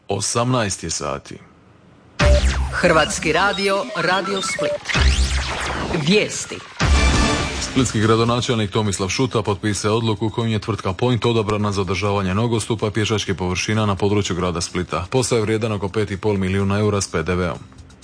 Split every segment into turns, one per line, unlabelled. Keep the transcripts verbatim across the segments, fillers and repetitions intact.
osamnaest je sati.
Hrvatski radio, Radio Split. Vijesti.
Splitski gradonačelnik Tomislav Šuta potpisao odluku kojom je tvrtka Point odabrana za održavanje nogostupa i pješačkih površina na području grada Splita. Posao je vrijedan oko pet i pol milijuna eura s pe de veom.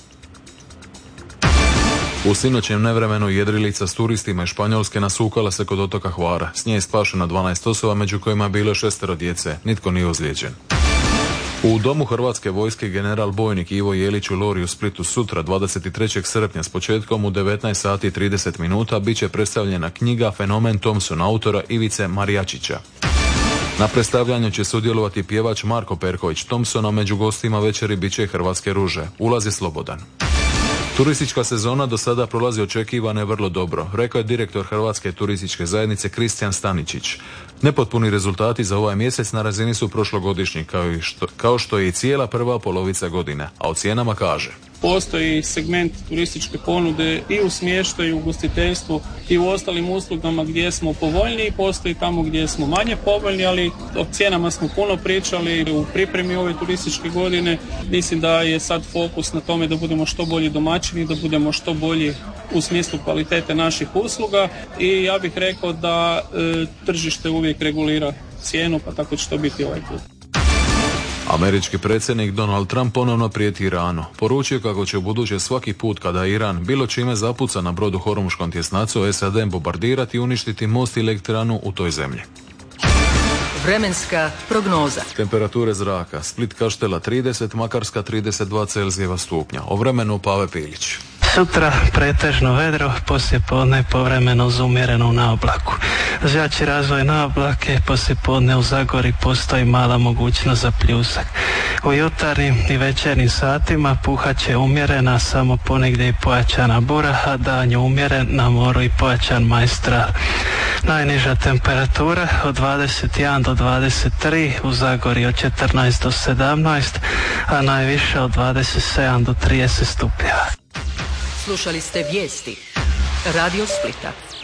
U sinoćnjem nevremenu jedrilica s turistima iz Španjolske nasukala se kod otoka Hvara. S nje je spašeno dvanaest osoba, među kojima je bilo šestero djece. Nitko nije ozlijeđen. U domu Hrvatske vojske general bojnik Ivo Jelić u Lori u Splitu sutra dvadeset trećeg srpnja s početkom u devetnaest sati i trideset minuta bit će predstavljena knjiga Fenomen Thompson autora Ivice Marijačića. Na predstavljanju će sudjelovati pjevač Marko Perković Thompson, a među gostima večeri bit će Hrvatske ruže. Ulaz je slobodan. Turistička sezona do sada prolazi očekivane vrlo dobro, rekao je direktor Hrvatske turističke zajednice Kristijan Staničić. Nepotpuni rezultati za ovaj mjesec na razini su prošlogodišnji, kao, i što, kao što je i cijela prva polovica godine, a o cijenama kaže:
postoji segment turističke ponude i u smještaju, i u ugostiteljstvu i u ostalim uslugama gdje smo povoljniji, postoji tamo gdje smo manje povoljni, ali o cijenama smo puno pričali u pripremi ove turističke godine. Mislim da je sad fokus na tome da budemo što bolji domaćini, da budemo što bolji u smislu kvalitete naših usluga i ja bih rekao da e, tržište uvijek regulira cijenu, pa tako će to biti ovaj put.
Američki predsjednik Donald Trump ponovno prijeti Iranu. Poručio kako će u buduće svaki put kada Iran bilo čime zapuca na brodu Hormuškom tjesnacu es a de bombardirati i uništiti most i elektranu u toj zemlji.
Vremenska prognoza.
Temperature zraka: Split Kaštela trideset, Makarska trideset dva Celzijeva stupnja. O vremenu Pave Pilić.
Sutra pretežno vedro, poslije podne povremeno uz umjerenu naoblaku. Zjači razvoj naoblake, poslije podne u Zagori postoji mala mogućnost za pljusak. U jutarnjim i večernjim satima puhat će umjerena, samo ponegdje i pojačana bura, a dan je umjeren, na moru i pojačan majstral. Najniža temperatura od dvadeset jedan do dvadeset tri, u Zagori od četrnaest do sedamnaest, a najviše od dvadeset sedam do trideset stupnjeva.
Slušali ste vijesti Radio Splita.